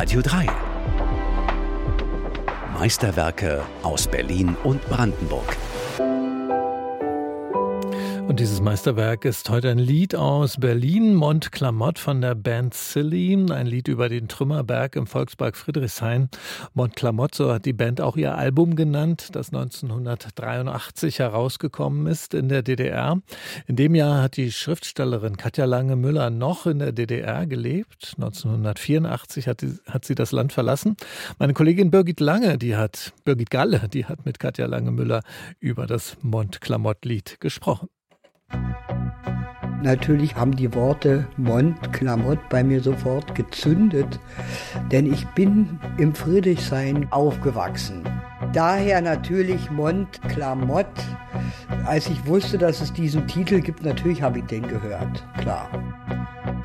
Radio 3. Meisterwerke aus Berlin und Brandenburg. Und dieses Meisterwerk ist heute ein Lied aus Berlin, Mont Clamotte von der Band Silly, ein Lied über den Trümmerberg im Volkspark Friedrichshain. Mont Clamotte, so hat die Band auch ihr Album genannt, das 1983 herausgekommen ist in der DDR. In dem Jahr hat die Schriftstellerin Katja Lange-Müller noch in der DDR gelebt. 1984 hat sie das Land verlassen. Meine Kollegin Birgit Galle, die hat mit Katja Lange-Müller über das Mont Clamotte-Lied gesprochen. Natürlich haben die Worte Mont Clamotte bei mir sofort gezündet, denn ich bin im Friedrichshain aufgewachsen. Daher natürlich Mont Clamotte. Als ich wusste, dass es diesen Titel gibt, natürlich habe ich den gehört, klar.